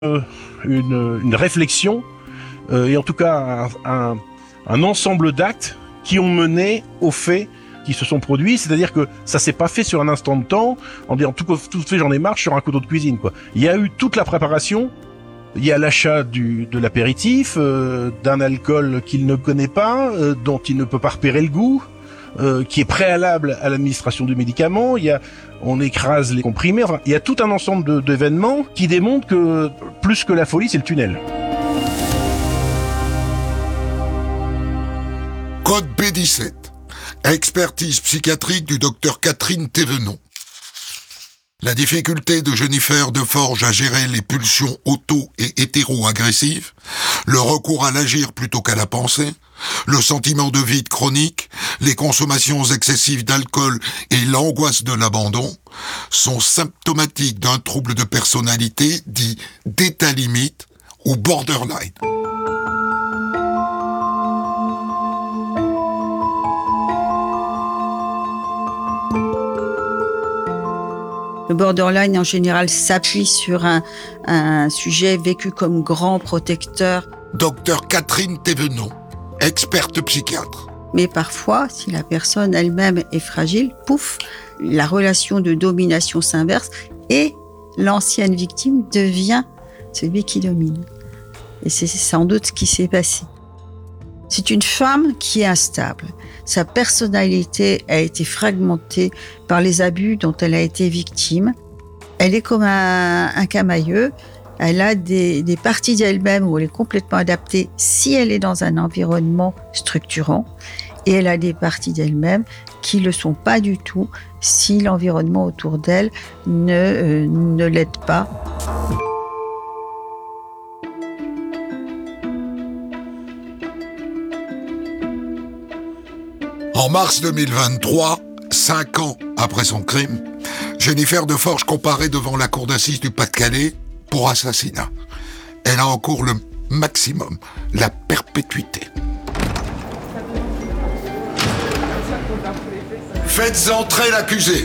une réflexion, et en tout cas un ensemble d'actes qui ont mené aux faits qui se sont produits, c'est-à-dire que ça s'est pas fait sur un instant de temps, en disant tout fait j'en ai marre sur un couteau de cuisine, quoi. Il y a eu toute la préparation, il y a l'achat de l'apéritif, d'un alcool qu'il ne connaît pas, dont il ne peut pas repérer le goût, qui est préalable à l'administration du médicament, on écrase les comprimés, enfin, il y a tout un ensemble d'événements qui démontrent que plus que la folie, c'est le tunnel. Code B17. Expertise psychiatrique du docteur Catherine Thévenon. La difficulté de Jennifer Deforge à gérer les pulsions auto- et hétéro-agressives, le recours à l'agir plutôt qu'à la pensée, le sentiment de vide chronique, les consommations excessives d'alcool et l'angoisse de l'abandon sont symptomatiques d'un trouble de personnalité dit d'état limite ou borderline. Le borderline, en général, s'appuie sur un sujet vécu comme grand protecteur. Docteur Catherine Thévenon, experte psychiatre. Mais parfois, si la personne elle-même est fragile, pouf, la relation de domination s'inverse et l'ancienne victime devient celui qui domine. Et c'est sans doute ce qui s'est passé. C'est une femme qui est instable. Sa personnalité a été fragmentée par les abus dont elle a été victime. Elle est comme un camailleux. Elle a des parties d'elle-même où elle est complètement adaptée si elle est dans un environnement structurant. Et elle a des parties d'elle-même qui ne le sont pas du tout si l'environnement autour d'elle ne l'aide pas. En mars 2023, 5 ans après son crime, Jennifer Deforge comparaît devant la cour d'assises du Pas-de-Calais pour assassinat. Elle a en cours le maximum, la perpétuité. Faites entrer l'accusé.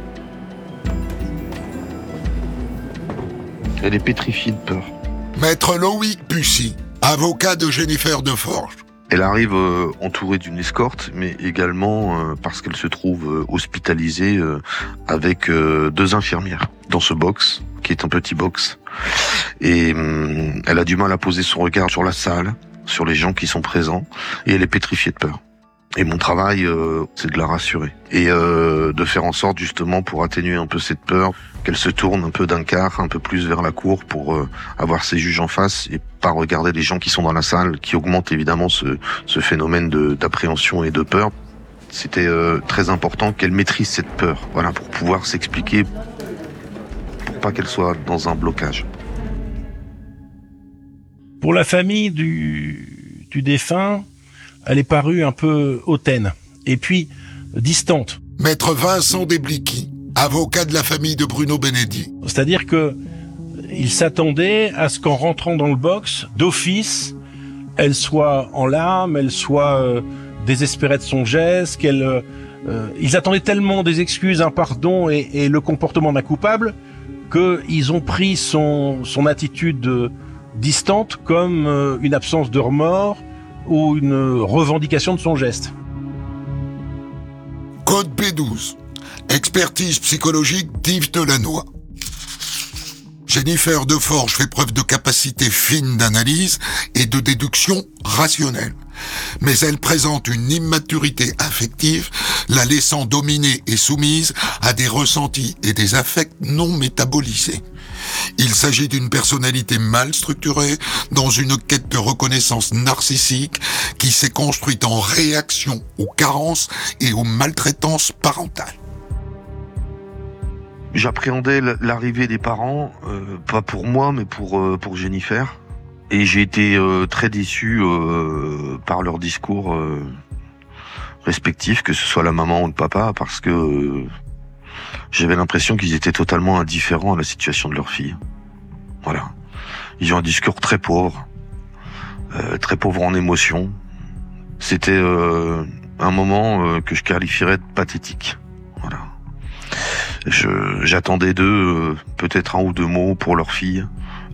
Elle est pétrifiée de peur. Maître Loïc Bussy, avocat de Jennifer Deforge. Elle arrive entourée d'une escorte, mais également parce qu'elle se trouve hospitalisée avec 2 infirmières dans ce box, qui est un petit box. Et elle a du mal à poser son regard sur la salle, sur les gens qui sont présents, et elle est pétrifiée de peur. Et mon travail, c'est de la rassurer. Et de faire en sorte, justement, pour atténuer un peu cette peur, qu'elle se tourne un peu d'un quart, un peu plus vers la cour pour avoir ses juges en face et pas regarder les gens qui sont dans la salle, qui augmente évidemment ce phénomène d'appréhension et de peur. C'était très important qu'elle maîtrise cette peur, voilà, pour pouvoir s'expliquer, pour pas qu'elle soit dans un blocage. Pour la famille du défunt, elle est parue un peu hautaine, et puis distante. Maître Vincent Desbliquis, avocat de la famille de Bruno Benedi. C'est-à-dire que il s'attendait à ce qu'en rentrant dans le box, d'office, elle soit en larmes, elle soit désespérée de son geste, ils attendaient tellement des excuses, un pardon et le comportement d'un coupable qu'ils ont pris son attitude distante comme une absence de remords ou une revendication de son geste. Code B12. Expertise psychologique d'Yves Delannoy. Jennifer Deforge fait preuve de capacité fine d'analyse et de déduction rationnelle. Mais elle présente une immaturité affective, la laissant dominer et soumise à des ressentis et des affects non métabolisés. Il s'agit d'une personnalité mal structurée dans une quête de reconnaissance narcissique qui s'est construite en réaction aux carences et aux maltraitances parentales. J'appréhendais l'arrivée des parents, pas pour moi, mais pour Jennifer. Et j'ai été très déçu par leurs discours respectifs, que ce soit la maman ou le papa, parce que j'avais l'impression qu'ils étaient totalement indifférents à la situation de leur fille. Voilà. Ils ont un discours très pauvre en émotions. C'était un moment que je qualifierais de pathétique. Voilà. J'attendais d'eux peut-être 1 ou 2 mots pour leur fille,